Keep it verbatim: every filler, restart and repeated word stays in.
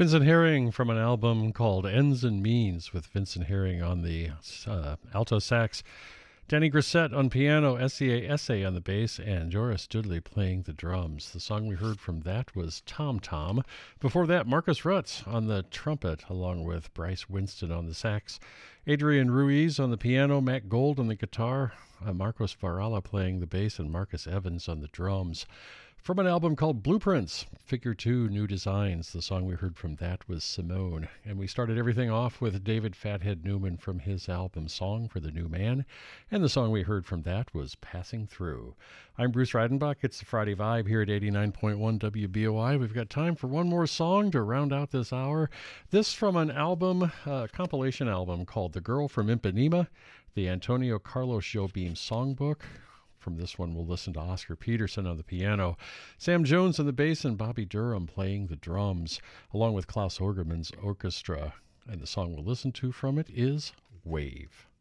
Vincent Herring from an album called Ends and Means with Vincent Herring on the uh, alto sax, Danny Grissett on piano, S E A S A on the bass, and Joris Dudley playing the drums. The song we heard from that was Tom Tom. Before that, Marcus Rutz on the trumpet, along with Bryce Winston on the sax, Adrian Ruiz on the piano, Matt Gold on the guitar, uh, Marcos Varala playing the bass, and Marcus Evans on the drums. From an album called Blueprints, Figure two, New Designs. The song we heard from that was Simone. And we started everything off with David Fathead Newman from his album Song for the New Man. And the song we heard from that was Passing Through. I'm Bruce Reidenbach. It's the Friday Vibe here at eighty-nine point one W B O I. We've got time for one more song to round out this hour. This from an album, a compilation album called The Girl from Ipanema, the Antonio Carlos Jobim Songbook. From this one, we'll listen to Oscar Peterson on the piano, Sam Jones on the bass, and Bobby Durham playing the drums, along with Klaus Orgerman's orchestra. And the song we'll listen to from it is Wave.